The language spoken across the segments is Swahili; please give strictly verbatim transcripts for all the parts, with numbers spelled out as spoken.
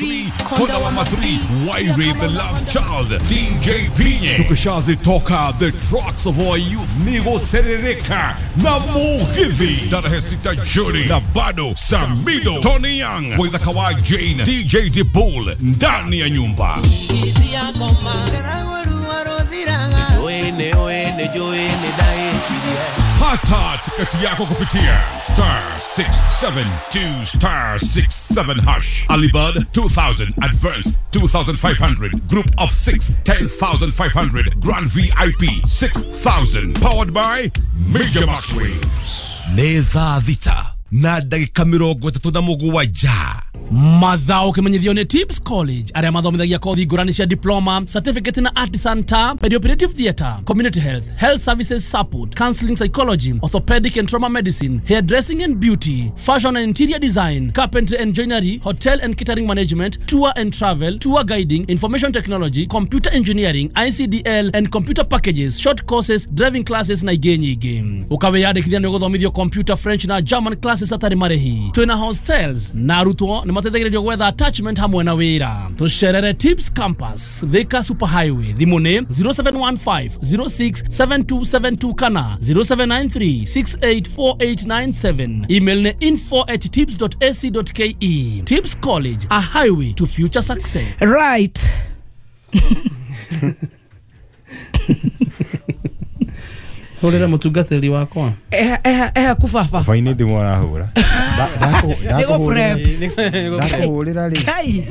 three, Konda Wama three, Wairi the love child, D J Pinye. Tukishazi toka the trucks of our youth, Nigo Serereka, na Mugithi, Darahesita Judy, na Bado, Samido, Tony Young, with the Kawai Jane, D J DeBull, ndani ya nyumba. Pata tiketi yako kupitia star six seven two star six seven hash. Alibud two thousand, advance two thousand five hundred, group of six ten thousand five hundred, grand V I P six thousand. Powered by Major Max Waves. Neva Vita na dakika mirongo itatu na mugwanja. Madhao kimenyithio ni Tips College aria mathomithagia kothi ngurani cia diploma, certificate na artisan ta perioperative theatre, community health, health services support, counseling psychology, orthopedic and trauma medicine, hairdressing and beauty, fashion and interior design, carpentry and joinery, hotel and catering management, tour and travel, tour guiding, information technology, computer engineering, I C D L and computer packages, short courses, driving classes na igenyi game. Ukawe yandikithia ni guthomithio computer, French na German classes atari marehi. Twina hostels na arutwo ni matethegererio gwetha attachment hamwe na wira. Tusherere Tips Campus, Thika Super Highway, thimune zero seven one five zero six seven two seven two kana zero seven nine three six eight four eight nine seven. Email ne info at tips dot a c dot k e. Tips College, a highway to future success. Right. Horera mutungatiri wakwa. Eh eh eh kufafa. Faini ndi mwana hura. Dako dako hura. Dako hura ri. Kai.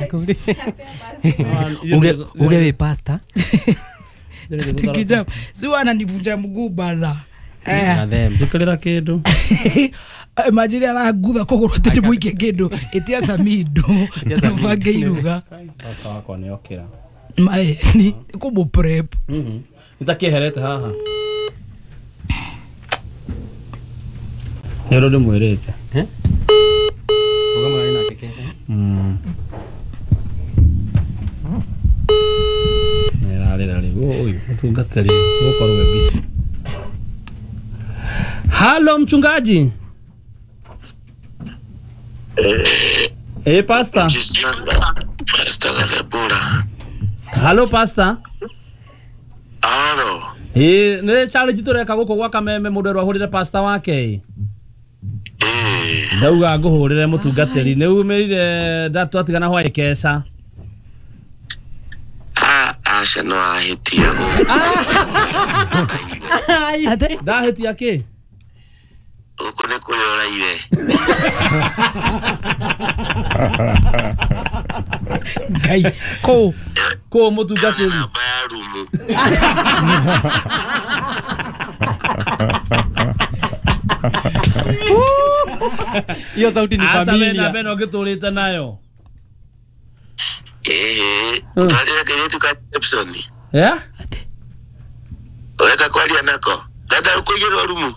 Uge uge we pasta. Tikija. Si wana nivunja mguu bala. Eh. Na them. Tukalira kindu. Imagine ala gutha kogoro tete muike kindu. Etia samido. Vange iruga. Pasta wako ni okira. Mai ni kubo prep. Mhm. Itakiherete haha. Nero de muerete. Eh? Ogama ina kekesha. Mm. Nera le le. Oi, mtungatari. Woko rowe busy. Hello mchungaji. Eh, eh pasta. Pasta Gabura. Hello pasta. Alo. Eh, ne challenge tureka guko gwa kameme mundu rwahurire pasta wake. Ndauga nguhurire mutungatiri ne umirire ndatu atigana hwa ikesa. Ah, asha no ahitia go. Ate Da hitia ke? Ukone kule oraire. Kai ko ko mutungatiri. Baya rumu. Hiyo sauti ni familia. Asa bena bena ngitulite nayo. Eh, ndalira kile tuka Epson. Eh? Oreta kwalia nako. Dada ukojero rumu.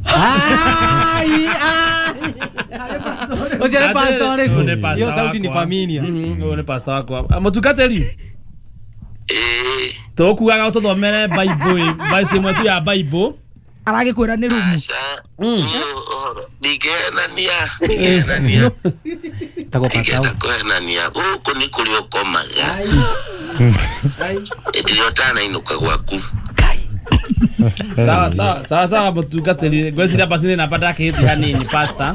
Ai ai. Ojere pastore. Hiyo sauti ni familia. Mhm, one pasta wako. Mutungatiri. Eh. Tokuaga utothomere Bible, Bible mwetu ya Bible. arage kwira ni rumu. Asha. Mm. Digena nia. Digena nia. Tako pasta. Digena nia. Uko ni kulio komaga. Ai. Edio tana inuka gwaku. Sawa sawa sawa sawa mutungatiri. Gwesira basine na pata kiti hanini pasta.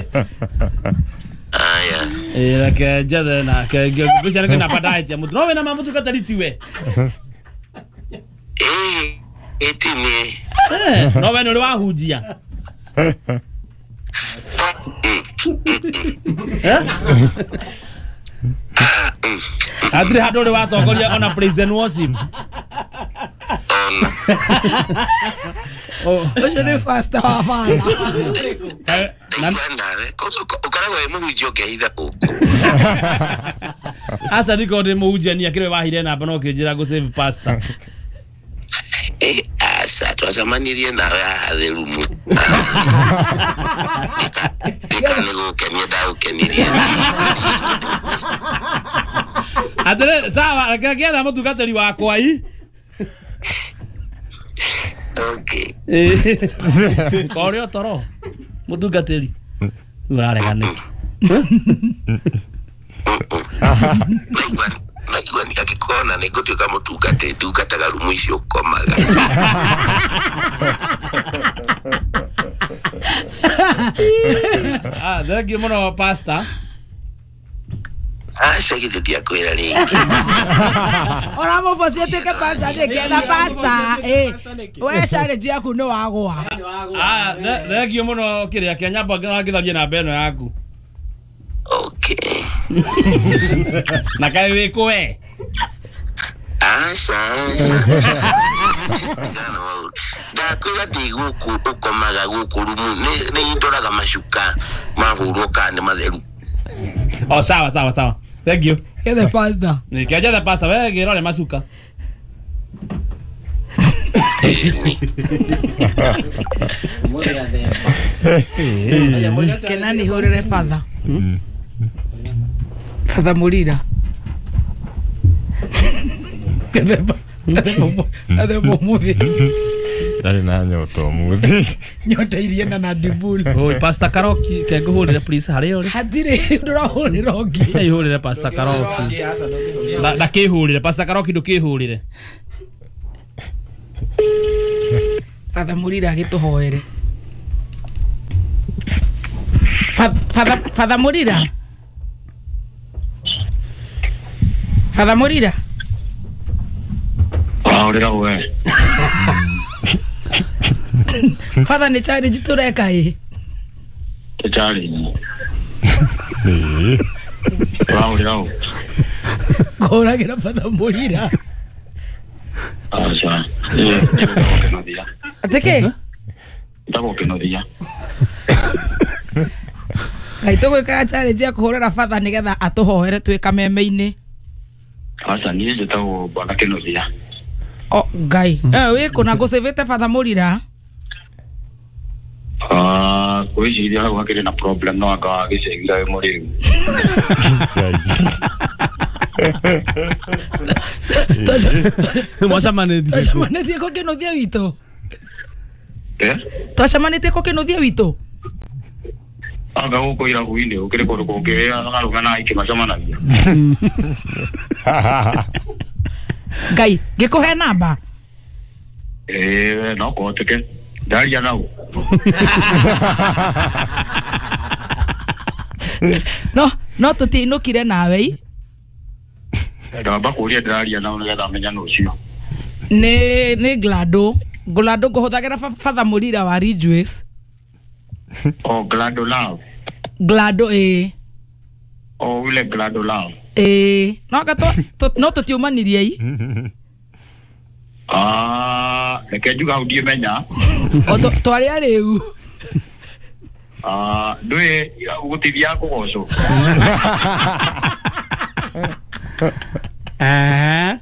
Aya. Eh ke jada na ke gwesira ke na pata ite mutu. No we na mutungatiri tiwe. Eh, etini. Eh, no we no wahujia. Adri hadore watogoria ona praise and worship. Ona. Oh, Oje ne fasta wa fala. Nanda, koso ukarago emu hujio ke hitha uko. asa niko de muhujia ni akire wahire na bano kejira go save pastor. Eh, asa twazamanirie nawe hathe rumu. Tika nego kenya da ukenirie. Adre sawa akagira mutungatiri wakwa i. Okay. Eh. Korio toro. Mutungatiri. Urarega niki. Najua nikakikona nigotio kama tukate tukataga rumu icio komaga. Ah, thagi muno pasta. Ah, shagite dia kwera ringi. Ora mo fosie teke pasta de kena pasta. Eh. We share jia ku no wagwa. Ah, thagi muno kiria Kenya banga ngitharie na beno yaku. Okay. Na kai wiko we. Asa. Da kwera ti guku ukomaga guku rumu ni ni ndoraga mashuka mahuru kane matheru. Oh, sawa sawa sawa. Thank you. Get the pasta. Ni kaja de pasta we gero le masuka. Kenani horere father. Father Murira. Ade bomuthi. Dari na nyoto muthi. Nyota iriena na dibul. Oh, pasta karoki ke guhurire please hari ori. Hatire ndora hore rogi. Ei hurire pasta karoki. Da da ke hurire pasta karoki do ke hurire. Father Murira agituhoere. Father Father Murira. Father Murira. Ahora we. Father ni chari jitureka hii. Chari. Eh. Ahora. Kora kira Father Murira. Asa. Eh, que no dia. Ateke? Ndako que no dia. Kaito gwe ka chari jia kuhorera Father nigetha atuhoere twika meme-ini. Asa ni ndako bana que no dia. Oh, guy. Eh, we kuna gusevete Father Murira. Ah, koi si dia hawa kire na problem no aka gisegira muri. Mosa maneti. Tosha maneti ko que no dia wito. Eh? Tosha maneti ko que no dia wito. Aga uko ira huinde ukire ko ko ke ana ngana iki masamana dia. Guy, gikuhe namba. Eh, no ko teke. Daria nau. No, no tutinukire nawe. Da ba ko ria daria nau ngetha menya no cio. Ni ni glado. Glado kuhuthagira Father Murira wa Ridgeways. Oh, glado lao. Glado eh. Oh, ule glado lao. Eh, no gato no tutiumanirie yi. Ah, ke juga udie menya. O to twari ariu. Ah, doe ugutithia ko goco. Ah.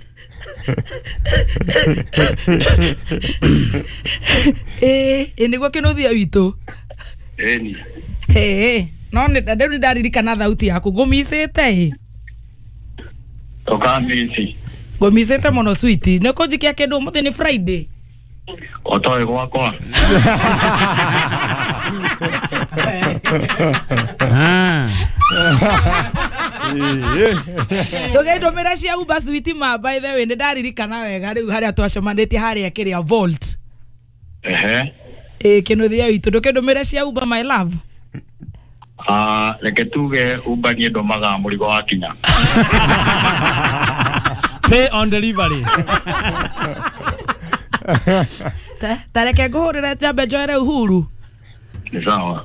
Eh, enigwo kinuthia witu. Eni. Eh, no ni nderu ndaririkana thauti yaku gumisite. Toka misi. Gumisite mono sweet. Ne ko jikia kedo muthi ni Friday. Otoe gwakwa. Ah. Ndoge ndomera cia Uber sweet ma by the way ndaririkana wega riu haria twacemanĩtie haria kiria Volt. Ehe. Eh, kinuthia witu ndoge ndomera cia Uber my love. Ah, reke tuge Uber ni ndomaga mũrigo wa kinya. Pay on delivery. Ta tareke nguhurira jambe njoere Uhuru. Ni sawa.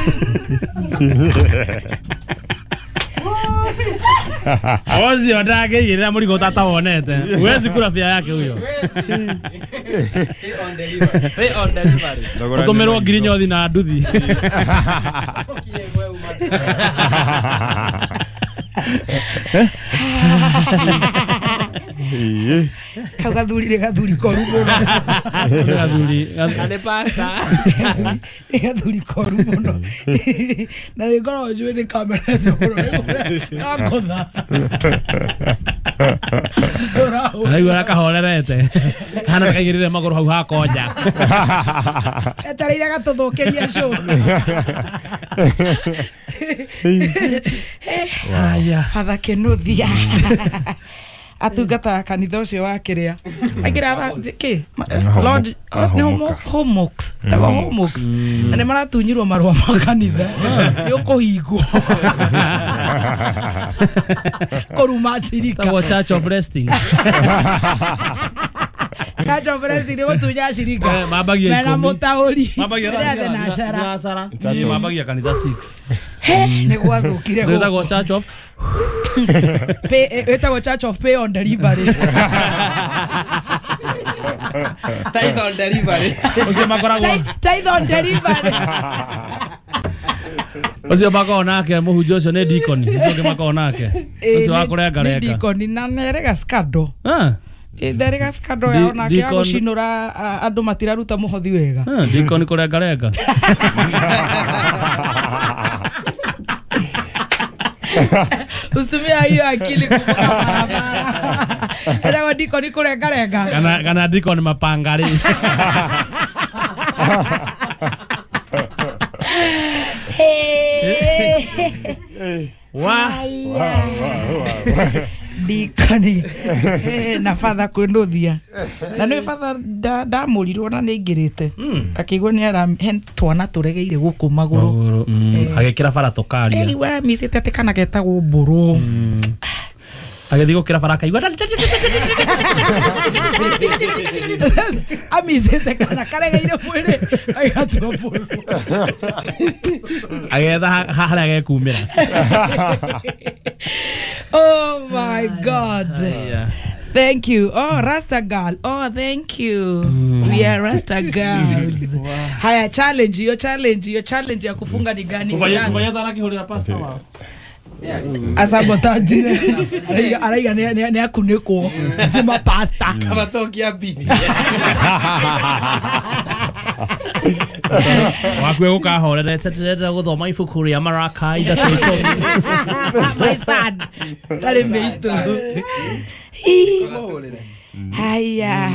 Ozi odage yira muri gota tawonete. Wezi kula fia yake huyo. Pay on delivery. Utomerwa girinyo thi na nduthi. Kau gathurire gathuri koru muno. Gathuri. Ane pasta. Gathuri koru muno. Na ngoro njue ni kamera zoro. Kakotha. Aigua rakahorerete. Hana kaigirire maguru hau hakonja. Etarire gatuthukiria show. Haya. Father Kenothia. Atungata kanitha ucio wa kiria. Aingira ki? Lord no homox. Tago homox. Ane maratunyirwo marwa ma kanitha. Yokuhingwo. Koruma cirika. Tago Church of Resting. Church of Resting ni gutunya cirika. Mabagia ikumi. Mena mutauri. Mabagia na nasara. Nasara. Ni mabagia kanitha six. Ni gwathukire go. Tago Church of Pay, etago Church of Pay on Delivery. Tithe on Delivery. Ucio makoragwo. Tithe on Delivery. Ucio makoragwo nake muhunjia ucio ni deacon. Ucio makoragwo nake. Ucio wa kurenga renga. Ni deacon na nerega skado. Ah. Ndarega skado ya ona kia gucinura andu matiraruta muhothi wega. Ah, deacon kurenga renga. Usitumia hiyo akili kuvuka barabara. Ela wadiko ni kurenga renga. Kana kana diko ni mapangari. Wa Dikani na Father Kenothia. Na ni Father da da murirwo na ningirite. Akigwo ni ara twana turegeire guku maguru. Agekira bara tokaria. Ei wa misite te kana getagwo mburu. Agethi gukira bara kaigwa. Amisite kana karegeire mwiri aigatwo mburu. Agetha haria agekumira. Oh my God. Yeah. Thank you. Oh, Rasta girl. Oh, thank you. Mm. We are Rasta girls. Wow. Haya, challenge, your challenge, your challenge ya kufunga ni gani? Kufanya kufanya tana kihulira pasta wao. Asabotaji. Araiga ne ne ne akuneko. Kuma pasta. Kama tokia bini. Wakwe ukahorera tetete guthoma ibuku ria Maraka ithatu ikumi. My son. Dale meito. Haya.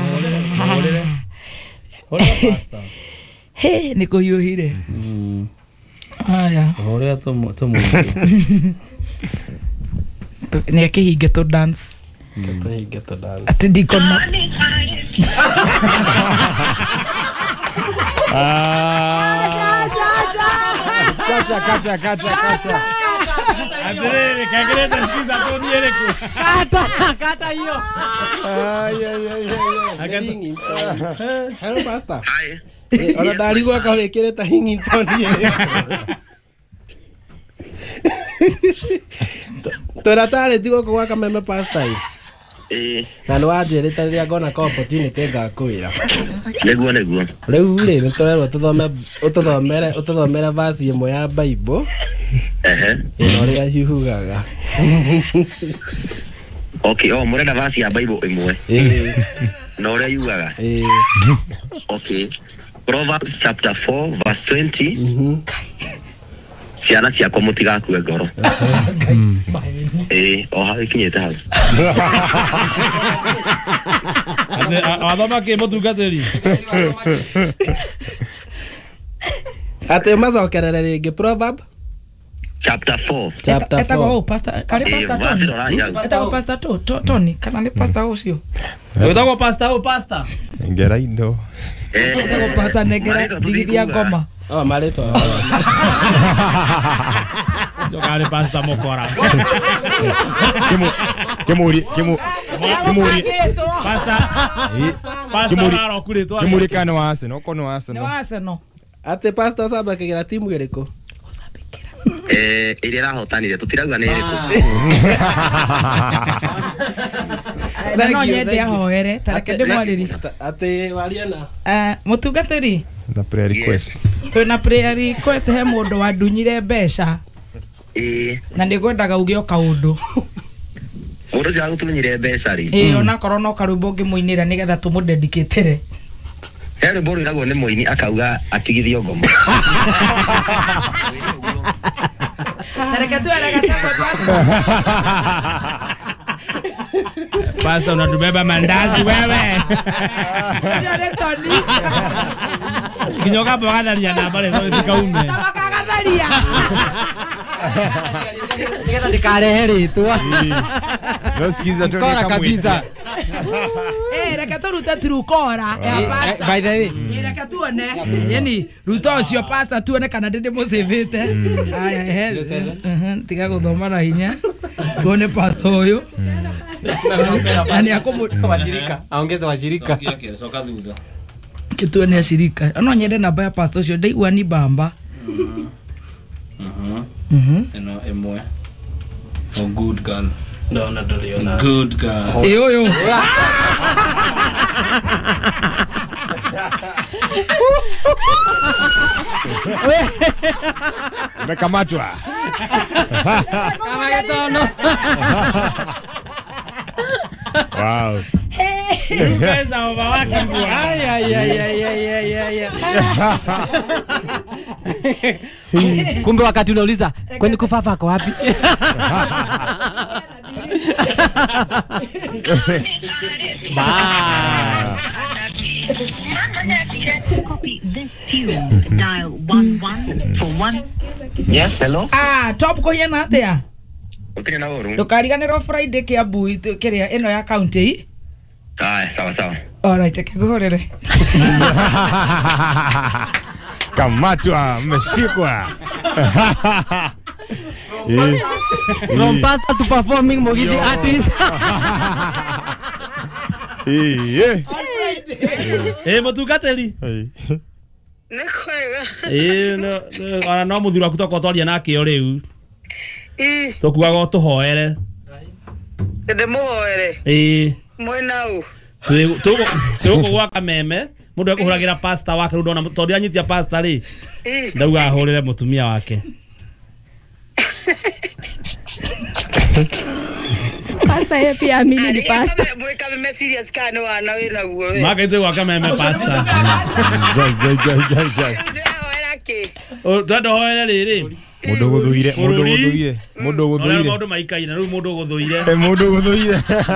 Pasta. He niko yuhire. Mm. Haya. Horea tomo tomo. Ni akihinge to dance. Katohinge to dance. Ati dikon. Ah. Kata kata kata kata. Andre, kagere tasikiza tu niereko. Kata kata hiyo. Ay ay ay ay. Hello pastor. Hi. Ona darigo akawekere ta Hingington yereko. Tora tare tigo kwa kameme pastor. Eh. Na no ajereta ria ngona ka opportunity ngakwira. Neguo neguo. Riu ri nitorerwo tuthome ututhomere ututhomere verse imwe ya Bible. Ehe. Ino ria hihugaga. Okay, oh murenda verse ya Bible imwe. Eh. No ria yugaga. Eh. Okay. Proverbs chapter four verse twenty. Mhm. Ciana ciakwa mutigakue ngoro. Eh, o ha ikinyete hau. Ate athoma ke mutungatiri. Ate mazokerere ringi proverb Chapter four. chapter Eta four. go pastor, kare pastor Tony. Eta go pastor to Tony, kana ni pastor ucio. Utago pasta o pasta. Ngera indo. Eta go pastor negera digithia ngoma. Oh, marito. Yo kare pasta mokora. Kemu kemuri kemu kemuri Pasta. Pasta Kimuri- raro kuritwa. kemuri kana wase no kono wase No no. ase no. Ate pastor saba kigera timu gereko. Eh, iria rahotanire tutirauga ni iriku. Na no nyende ahoere, tareke ndimwariri. Ate waliana. Eh, mutungatiri. Na prayer request. Twina prayer request he mundu wandunyire mbeca Eh, na nigwendaga uge o kaundu. mundu cia gutunyire mbeca ri. Eh, ona korwo no karwimbo ngimuinira nigetha tumudedicate. Heri boru iragwo ni muini akauga atigithio ngomo. Tareke tu araga shamba pastor. Pasta unatubeba mandazi wewe. Jare Tony. Kinyoka bwana ya na bale zote kaume. Tabakagatharia. Nigetha ndikarehe ritwa. No sikiza tu Kora kabisa. Eh, reka turuta turukora ya pasta. By the way. Reka tuone. Yani ruta ucio pasta tuone kana ndinde musevete. Aya, he. Mhm, tiga guthoma na hinya. Tuone pasta uyu. Ani akomo Washirika. Aongeza washirika. Soka thutha. Kituone ashirika. Ano nyende namba ya pasta ucio ndaigua ni bamba. Mhm. Mhm. Mhm. Eno emwe. Oh, good girl. No, na tuliona. Good girl. Eh, uyu. Umekamatwa. Kama getono. Wow. Pesa baba wake ngua. Ay ay ay ay ay ay ay. Kumbe wakati unauliza kwani kufafa kwa wapi? Ba. Copy this tune. Dial one one for one. Yes, hello. Ah, top ko yena atia. Ukiri na uru. Ndukariganirwo Friday kia bui kiria ino ya county. Ah, sawa sawa. Alright, ekiguhorere. Kamatwa, mmeshikwa. From pastor to performing Mogidi artist. Eh. Eh, mutungateri. Nĩ kwega. Eh, no, ona no muthuri waku toko twaria nake o riu. Ĩ, Tukuaga tuhoere. ndĩmũhoere. Eh, Mwena u. tuko tuko gwaka meme. Mundu akuhuragira pasta wake ru ndona tondu anyitia pasta ri. Ĩ. Ndauga ahurire mutumia wake. Pasta ye pia amini ni pasta. Mweka meme serious kana wana wĩna guo we. Maka itu gwaka meme pasta. Jai jai jai jai jai. Ndĩrahoera kĩ? O tando hoere riri. Mundu guthuire, mundu guthuire, mundu Ora guthuire. maundu maikaina riu mundu guthuire. Eh, mundu guthuire.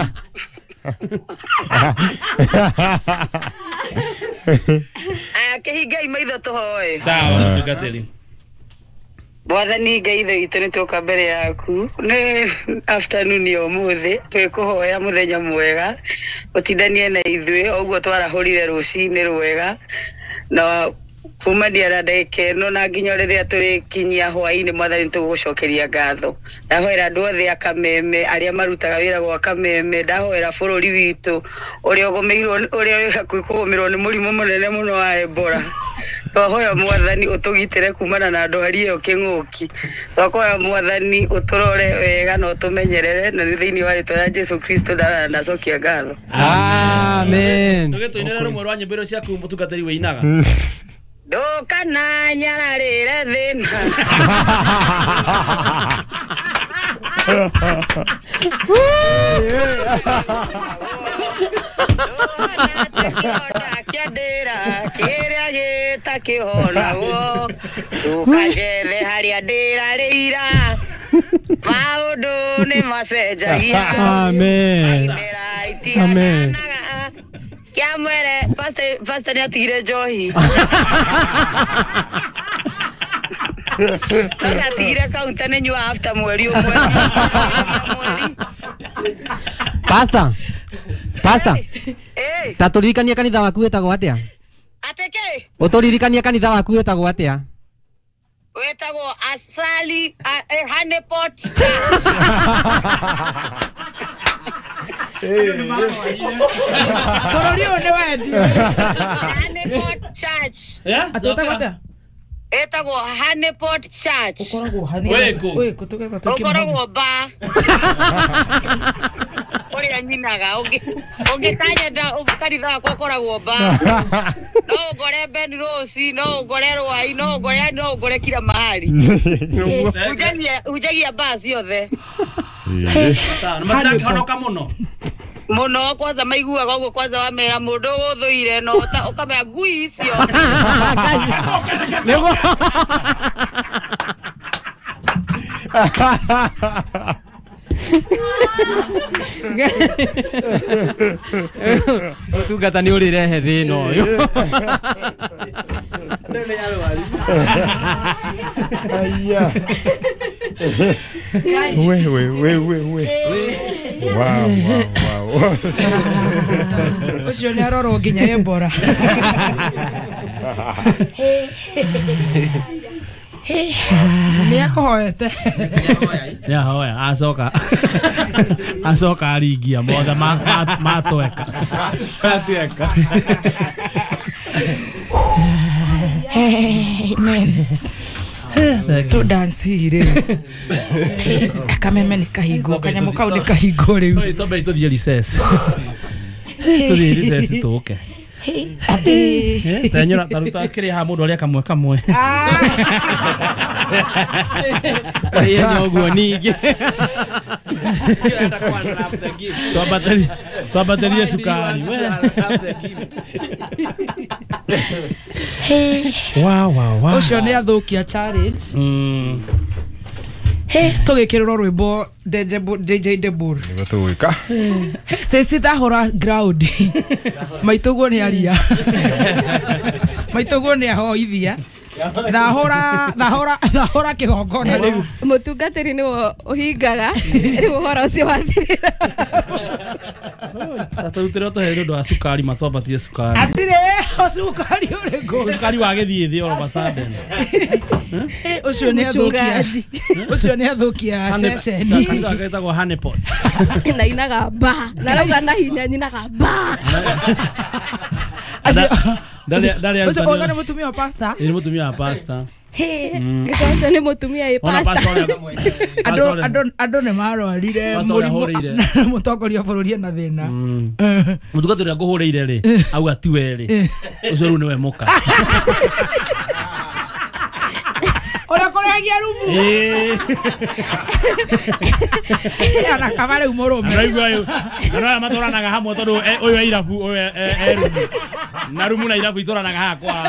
Aya kĩhingai maitho tũhoe. Sawa, mutungateri. Mwathani Ngai ithe witũ nĩ tũka mbere yaku nĩ afternoon ya ũmũthĩ twĩkũhoya mũthenya mwega ũtindanie na ithuĩ ũguo twarahũrire rũcinĩ rwega na kumania na ndagĩka ĩno na nginya rĩrĩa tũrĩkinyia hwaĩ-inĩ Mwathani tũgũcokeria ngatho. Ndahoera andũ othe a Kameme arĩa marutaga wĩra gwa Kameme, ndahoera bũrũri witũ ũrĩa ũgũmĩirwo ũrĩa wĩ hakuhĩ kũgũmĩrwo nĩ mũrimũ mũnene mũno wa Ebola. Twahoya Mwathani ũtũgitĩre kumana na ndwari ĩyo kĩng'ũki. Twahoya Mwathani ũtũrore wega na ũtũmenyerere na nĩ thĩinĩ wa rĩĩtwa rĩa Jesu Kristo ndacokia ngatho. Amen. Tugetuinĩra rumwe rwa nyĩmbo icio ciaku mutungateri wĩinaga. Ndũkana nyararĩre thĩna. Ndũkana kĩandĩra kĩrĩa gĩtakĩhonagwo ndũkanjethe harĩa ndĩrarĩira maũndũ nĩ macenjagia. Amen. Amen. Kia mwere pastor pastor ni atigire njohi. Tata atigire kaunta ni nyua after mweri umwe. Pastor. Pastor. Eh. Taturirikania kanitha waku wetagwo atia? Ateke. Uturirikania kanitha waku wetagwo atia? Wetagwo Asali Honeypot Church. Bũrũri ũyũ nĩ wendio. Honeypot Church. Atwĩtagwo atĩa? Etagwo Honeypot Church. Ũkoragwo hani. Wĩkũ? Wĩkũ tũgetha tũkĩ. Ũkoragwo ba. Ũrĩa nyinaga ũngĩ ũngĩkanyenda kanitha wakwa ũkoragwo ba. No ũngore Ben Rose, no ũngore Rwai, no ũngore no ũngore kila mahali. Ujagia ujagia ba ciothe. Sawa, nĩ honoka mũno. Muno kwanza maiguaga ũguo kwanza wamera mũndũ ũthũire no ũkamenya ngui icio. Nĩguo. Utungata nĩ ũrĩrehe thĩna ũyũ. Aya. We we we we we. Wow wow wow. Ucio ni aroro nginya embora. Ni akohoete. Ya hoya asoka. Asoka aligia moja ma matoeka. Matoeka. Amen. To dance here. Kameme ni kahigo, kanyamo kau ni kahigo riu. Oi tobe to dia recess. To dia recess to okay. Eh, tanyora taruta kiri ha mundu aria kamwe kamwe. Ai nyogo ningi. To bateri, to bateri sukari. Wow wow wow. Ucio ni athukia challenge. Mm. He tugikirwo rwimbo D J Debur. Nigo tuwika. Stacy thahora ground. Maitugo ni aria. Maitugo ni ahoithia. Thahora thahora thahora kigongona riu. Mutungatiri ni uhingaga. Riu hora ucio wathirira. Tatarutira to hero do sukari matwabatie sukari. Atire sukari urego. Sukari wa githie thi oro basade. Ucio ni athukia. Ucio ni athukia session. Kanda gaitagwo honeypot. Na inaga ba. Na rauga na hinya nyinaga ba. Dale dale Ucio ogana mutumia wa pasta. Ni mutumia wa pasta. He, gĩcocio nĩ mũtumia ĩ pasta. Andũ andũ andũ nĩ marorire mũrimũ mũtongoria bũrũri na thĩna. Mũtungatĩri ngũhũrĩire rĩ, auga ti we rĩ. Ũcio rĩu nĩwe mũka. Ora kolegia rumu. Eh. Ana kamare umoromi. Araigua yo. Ana matoranaga hamwe tondu uyu irabu uyu e rumu. Na rumu na irabu itoranaga hakwa.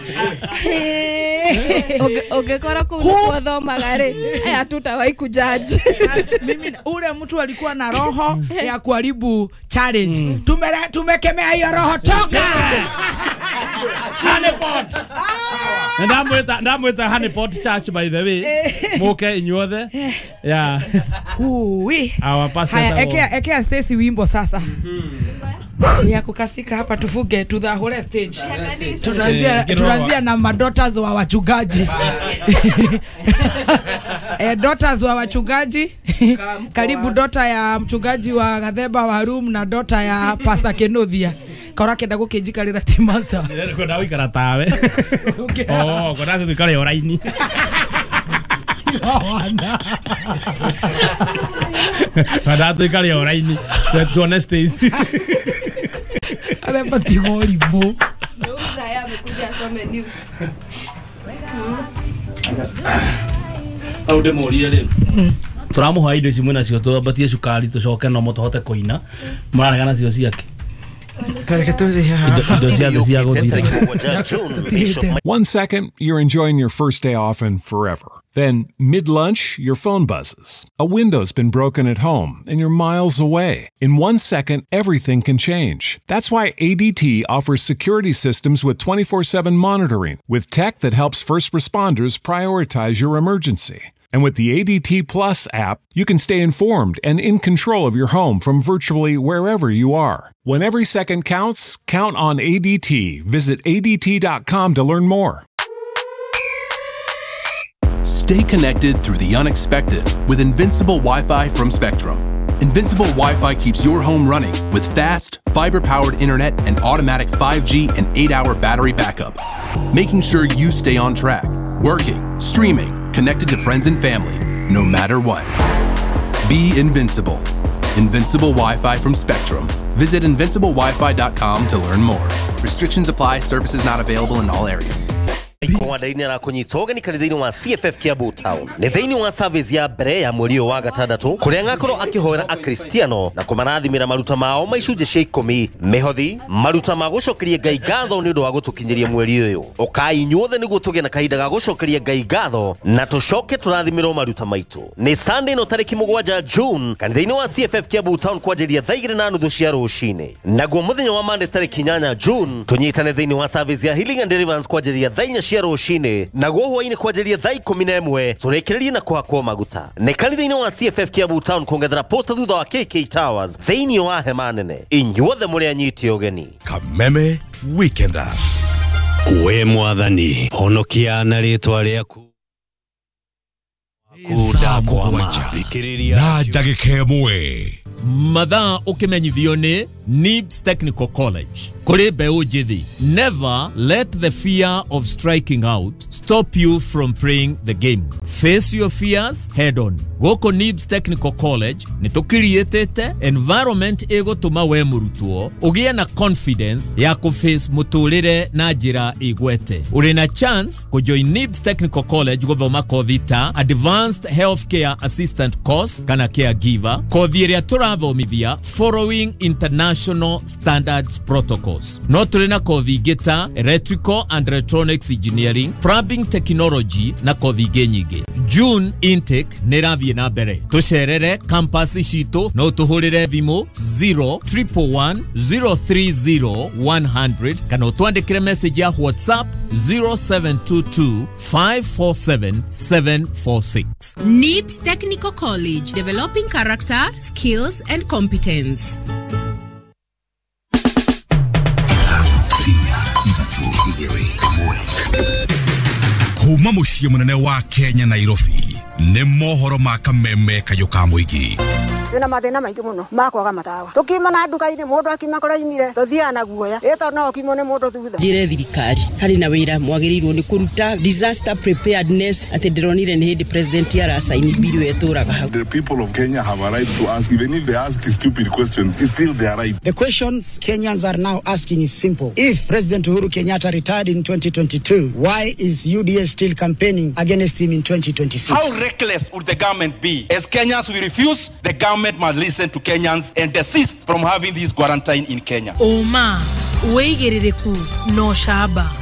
Ungekora kuu thomaga rĩ, aya tutawahi kujaji. Mimi ule mtu alikuwa na roho ya kuharibu challenge. Tumere tumekemea hiyo roho toka. Honeypot. Ndamweta ndamweta Honeypot Church by the way. Moke inyuothe. Yeah. Ui. Our pastor. Haya ekea ekea Stacy wimbo sasa. Ya kukasika hapa tufuge to the whole stage. Tunaanzia tunaanzia na madotas wa wachungaji. Eh, daughters wa wachungaji. Karibu daughter ya mchungaji wa Gatheba wa Room na daughter ya Pastor Kenothia. Kora kenda gukinjikarira ti master. Ndio ndawi karatawe. Oh, kora tu kare oraini. Kada tu kare oraini. Tu honesty. Ale patigori bo. Ndio ya amekuja asome news. Au de moria rĩ. Turamuha indo ici mwena cio twabatie cukari tucoke no motohote koina. Maragana cio ciake. One second, you're enjoying your first day off and forever. Then, mid-lunch, your phone buzzes. A window's been broken at home, and you're miles away. In one second, everything can change. That's why A D T offers security systems with twenty-four seven monitoring, with tech that helps first responders prioritize your emergency. And with the A D T Plus app, you can stay informed and in control of your home from virtually wherever you are. When every second counts, count on A D T. Visit A D T dot com to learn more. Stay connected through the unexpected with Invincible Wi-Fi from Spectrum. Invincible Wi-Fi keeps your home running with fast, fiber-powered internet and automatic five G and eight hour battery backup, making sure you stay on track, working, streaming, connected to friends and family, no matter what. Be invincible. Invincible Wi-Fi from Spectrum. Visit invincible wi fi dot com to learn more. Restrictions apply. Services not available in all areas. Kwa daini na kunyitoga ni kanithaini wa C F F Kiambu Town. Ni thaini wa service ya mbere ya mweri wa gatandatu kuria ngakoro akihoera akristiano na kumarathimira maruta mao maicunje cia ikumi mihothi maruta ma gucokeria Ngai ngatho ni undu wa gutukinyiria mweri uyu. Ukai inyuothe niguo tuge na kahinda ga gucokeria Ngai ngatho na tucoke turathimirwo maruta maitu. Ni Sunday no tariki mugwanja June kanithaini wa C F F Kiambu Town kwanjiria thaa igiri na nuthu cia rucini. Naguo muthenya wa Monday tariki inyanya June tunyitane thaini wa service ya Healing and Deliverance kwanjiria thaa inya cia rucini naguo hwaini kwanjiria thaa ikumi na ĩmwe turekererie na kuhakwo maguta nĩ kanitha-inĩ wa C F F Kiambu Town kungethera posta thutha wa K K Towers thĩinĩ wa hema nene inyuothe mũrĩ anyiti ũgeni Kameme Weekender we mwathani honokia na rĩtwa rĩaku kuda kwa mathikĩrĩria na ndagĩka ĩmwe mathaa ũkĩmenyithio nĩ N I B S Technical College kũrĩ mbeũ njĩthĩ. Never let the fear of striking out stop you from playing the game. Face your fears head on. Gũkũ N I B S Technical College nĩ tũkiriĩtĩte environment ĩgũtũma we mũrutwo ũgĩe na confidence ya kũface mũtũrĩre na njĩra igwete. Ũrĩ na chance kũjoin N I B S Technical College gũthoma kothi ta Advanced Healthcare Assistant course kana Caregiver, kothi ĩrĩa tũrathomithia following international standards protocols. No tũrĩ na kothi ingĩ ta Electrical and Electronics Engineering, Plumbing Technology na kothi ingĩ nyingĩ. June intake nĩ rathiĩ na mbere. Tũcerere campus citũ no tũhũrĩre thimũ zero one one one zero three zero one zero zero kana ũtwandĩkĩre message ya WhatsApp zero seven two two five four seven seven four six. N I B S Technical College, developing character, skills and competence. Kuma muciĩ mũnene wa Kenya Nairobi nĩ mohoro ma Kameme kayuka mũingĩ. Ina mathina maingi muno makwaga matawa tukima na nduka-ini mundu akima koraimire tuthia na guoya ito no kimo ni mundu thutha njire thirikari hari na wira mwagirirwo ni kuruta disaster preparedness ati ndironire ni hindi president ya sign bill yeturaga hau. The people of Kenya have a right to ask, even if they ask stupid questions, it's still their right. The questions Kenyans are now asking is simple. If President Uhuru Kenyatta retired in twenty twenty-two, why is U D A still campaigning against him in twenty twenty-six? How reckless would the government be? As Kenyans we refuse, the government must listen to Kenyans and desist from having this quarantine in Kenya. Oma, weigirireku no shaba.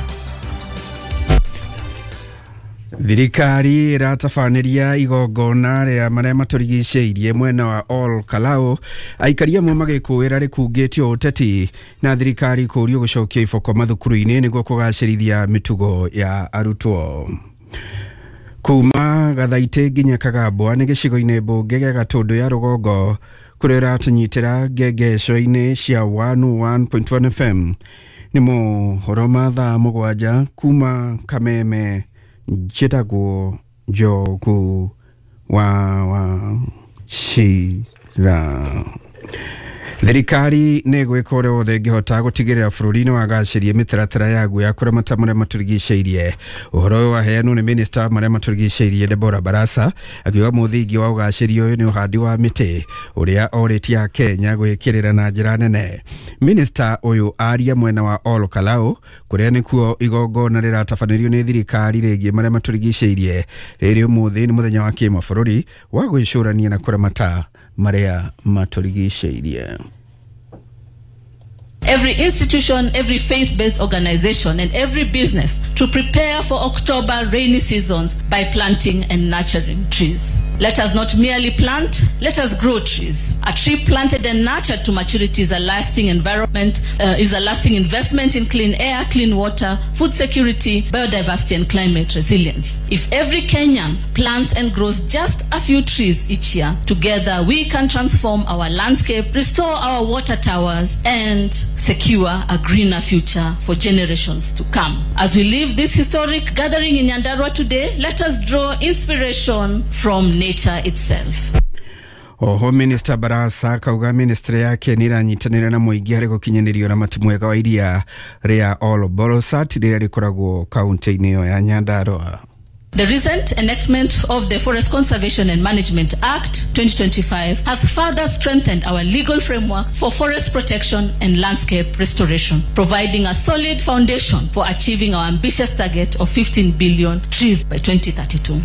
Thirikari iratafanĩria igongona rĩa marĩa matũrigicĩirie mwena wa Ol Kalou, aikaria amwe magĩkũĩra rĩkungĩtio ũteti na thirikari kũũrio gũcokia iboko mathukuru-inĩ nĩguo kũgacĩrithia mĩtugo ya arutwo. Kuma Gathaitĩ nginya Kagambwa nĩ gĩcigo-inĩ mbunge gĩa Gatũndũ ya Rũgongo kũrĩa ũratũnyitĩra ngengeco-inĩ cia one oh one point one F M nĩ mohoro ma thaa mũgwanja kuma Kameme. Njĩtagwo Njogu wa wa Chira. Thirikari nĩ gwĩka ũrĩa wothe ĩngĩhota gũtigĩrĩra bũrũri-inĩ wagacĩria mĩtaratara yaguo ya kũramata marĩa matũrigicĩirie. Ũhoro ũyũ waheanwo nĩ minista marĩa matũrigicĩirie Deborah Barasa akiuga mũthingi wa ũgacĩria ũyũ nĩ ũhandi wa mĩtĩ ũrĩa orĩtie Kenya gwĩkĩrĩra na njĩra nene. Minista ũyũ aria mwena wa Ol Kalou kũrĩa nĩkuo igongona rĩratabanĩrio nĩ thirikari rĩgiĩ marĩa matũrigicĩirie rĩrĩ ũmũthĩ nĩ mũthenya wa kĩmabũrũri wa gwĩcũrania na kũramata marĩa matũrigicĩirie. Every institution, every faith-based organization, and every business to prepare for October rainy seasons by planting and nurturing trees. Let us not merely plant, let us grow trees. A tree planted and nurtured to maturity is a lasting environment, uh, is a lasting investment in clean air, clean water, food security, biodiversity, and climate resilience. If every Kenyan plants and grows just a few trees each year, together we can transform our landscape, restore our water towers, and secure a greener future for generations to come. As we leave this historic gathering in Nyandarua today, let us draw inspiration from nature itself. Oho Minister Barasa kauga ministry yake nĩranyitanĩra na mũingĩ harĩ gũkinyanĩria ũramati mwega wa iria rĩa Ol Bolosat rĩrĩa rĩkoragwo kaunti-inĩ ĩyo ya Nyandarua. The recent enactment of the Forest Conservation and Management Act twenty twenty-five has further strengthened our legal framework for forest protection and landscape restoration, providing a solid foundation for achieving our ambitious target of fifteen billion trees by twenty thirty-two.